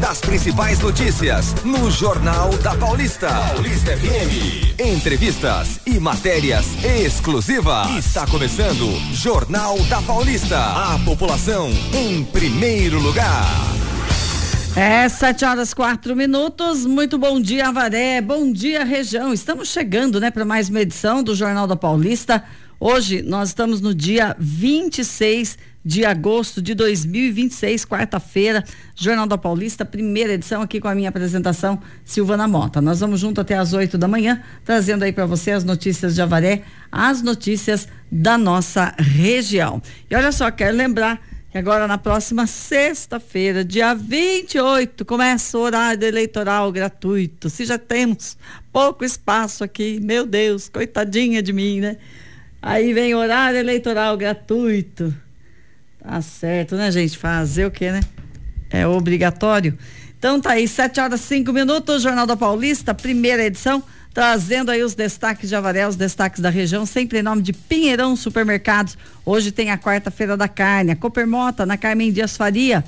das principais notícias no Jornal da Paulista. Paulista FM. Entrevistas e matérias exclusivas. Está começando Jornal da Paulista. A população em primeiro lugar. 7h04. Muito bom dia, Avaré. Bom dia, região. Estamos chegando, para mais uma edição do Jornal da Paulista. Hoje nós estamos no dia 26 de agosto de 2026, quarta-feira, Jornal da Paulista, primeira edição, aqui com a minha apresentação, Silvana Mota. Nós vamos junto até às 8 da manhã, trazendo aí para você as notícias de Avaré, as notícias da nossa região. E olha só, quero lembrar que agora na próxima sexta-feira, dia 28, começa o horário eleitoral gratuito. Se já temos pouco espaço aqui, meu Deus, coitadinha de mim, né? Aí vem horário eleitoral gratuito. Tá certo, né, gente? Fazer o quê, né? É obrigatório. Então tá aí, 7h05, Jornal da Paulista, primeira edição, trazendo aí os destaques de Avaré, os destaques da região, sempre em nome de Pinheirão Supermercados. Hoje tem a quarta-feira da carne, a Coopermota, na Carmen Dias Faria,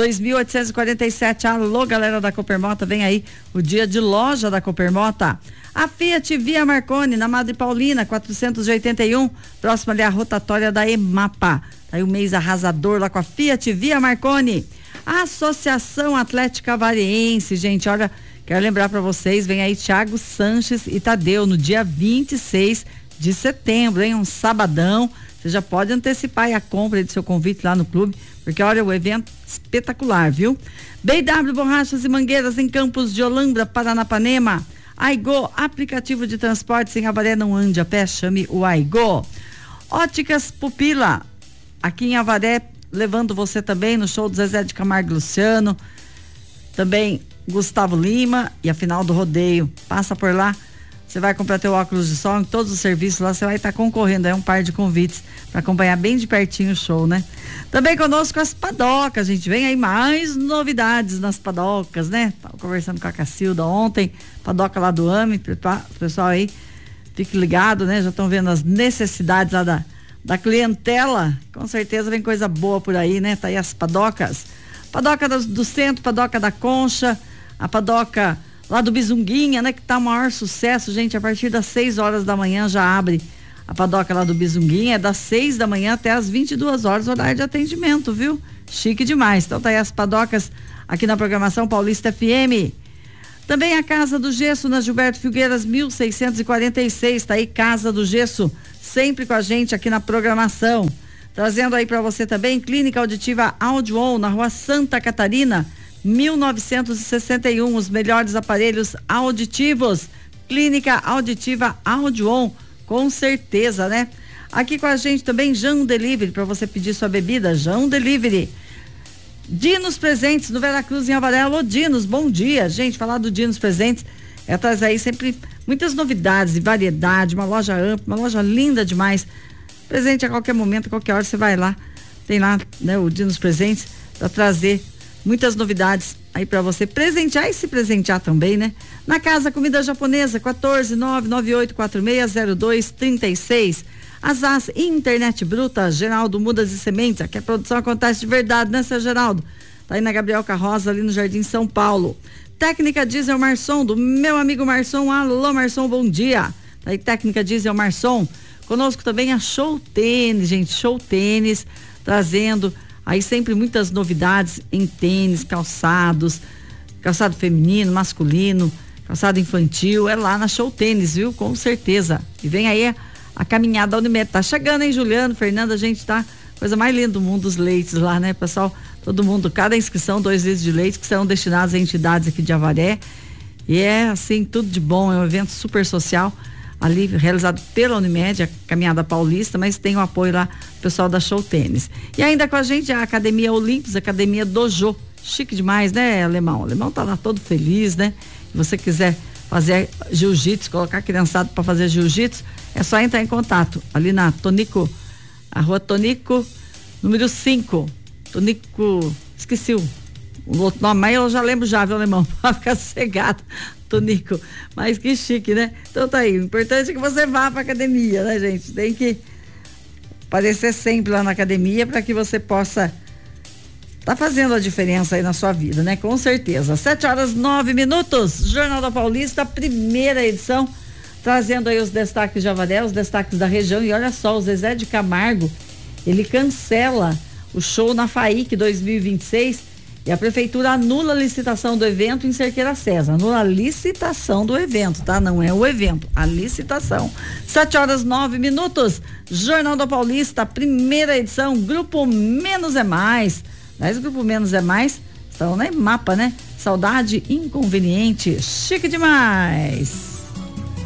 2.847. Alô, galera da Coopermota, vem aí o dia de loja da Coopermota. A Fiat Via Marconi, na Madre Paulina, 481, próxima ali à rotatória da EMAPA. Tá aí o mês arrasador lá com a Fiat Via Marconi. A Associação Atlética Avariense, gente, olha, quero lembrar para vocês, vem aí Thiago Sanches e Tadeu no dia 26 de setembro, hein? Um sabadão. Você já pode antecipar aí a compra do seu convite lá no clube, porque olha, o evento espetacular, viu? BW Borrachas e Mangueiras em Campos de Olambra, Paranapanema. Aigo, aplicativo de transporte em Avaré, não ande a pé, chame o Aigo. Óticas Pupila, aqui em Avaré, levando você também no show do Zezé de Camargo e Luciano, também Gustavo Lima e a final do rodeio. Passa por lá, você vai comprar teu óculos de sol, em todos os serviços lá, você vai estar concorrendo, é um par de convites para acompanhar bem de pertinho o show, né? Também conosco as padocas, gente, vem aí mais novidades nas padocas, né? Tava conversando com a Cacilda ontem, padoca lá do AME, pessoal aí, fique ligado, né? Já estão vendo as necessidades lá da clientela, com certeza vem coisa boa por aí, né? Tá aí as padocas, padoca do centro, padoca da Concha, a padoca lá do Bizunguinha, né? Que tá o maior sucesso, gente, a partir das 6 horas da manhã já abre a padoca lá do Bizunguinha, é das 6 da manhã até as 22 horas, horário de atendimento, viu? Chique demais. Então tá aí as padocas aqui na programação Paulista FM. Também a Casa do Gesso na Gilberto Filgueiras 1646, tá aí Casa do Gesso, sempre com a gente aqui na programação. Trazendo aí para você também Clínica Auditiva Audion na Rua Santa Catarina, 1961, os melhores aparelhos auditivos. Clínica Auditiva Audion, com certeza, né? Aqui com a gente também Jão Delivery, para você pedir sua bebida, Jão Delivery. Dinos Presentes no Veracruz, em Avaré. Alô, Dinos, bom dia. Gente, falar do Dinos Presentes é trazer aí sempre muitas novidades e variedade, uma loja ampla, uma loja linda demais. Presente a qualquer momento, a qualquer hora você vai lá, tem lá, né, o Dinos Presentes, para trazer muitas novidades aí para você presentear e se presentear também, né? Na Casa Comida Japonesa, 14998460236. Azaz Internet Bruta, Geraldo Mudas e Sementes, aqui a produção acontece de verdade, né, seu Geraldo? Tá aí na Gabriel Carroza, ali no Jardim São Paulo. Técnica Diesel Marçom, do meu amigo Marçom. Alô, Marçom, bom dia. Tá aí Técnica Diesel Marçom. Conosco também a Show Tênis, gente, Show Tênis, trazendo aí sempre muitas novidades em tênis, calçados, calçado feminino, masculino, calçado infantil, é lá na Show Tênis, viu? Com certeza. E vem aí a caminhada da Unimed. Tá chegando, hein, Juliano, Fernanda, a gente tá, coisa mais linda do mundo, os leites lá, né, pessoal? Todo mundo, cada inscrição, 2 litros de leite que serão destinados a entidades aqui de Avaré. E é, assim, tudo de bom, é um evento super social, ali realizado pela Unimed, a Caminhada Paulista, mas tem o apoio lá do pessoal da Show Tênis. E ainda com a gente a Academia Olímpicos, Academia Dojo, chique demais, né, Alemão? O Alemão tá lá todo feliz, né? Se você quiser fazer jiu-jitsu, colocar criançado para fazer jiu-jitsu, é só entrar em contato ali na Tonico, a Rua Tonico, número 5. Tonico, esqueci o outro nome, mas eu já lembro já, viu, Alemão? Pra ficar sossegado, Tonico. Mas que chique, né? Então tá aí, o importante é que você vá pra academia, né, gente? Tem que aparecer sempre lá na academia para que você possa tá fazendo a diferença aí na sua vida, né? Com certeza. 7h09, Jornal da Paulista, primeira edição, trazendo aí os destaques de Avaré, os destaques da região. E olha só, o Zezé de Camargo, ele cancela o show na FAIC 2026 e a prefeitura anula a licitação do evento em Cerqueira César. Anula a licitação do evento, tá? Não é o evento, a licitação. 7h09, Jornal da Paulista, primeira edição, Grupo Menos é Mais. Mas Grupo Menos é Mais estão na mapa, né? Saudade Inconveniente, chique demais.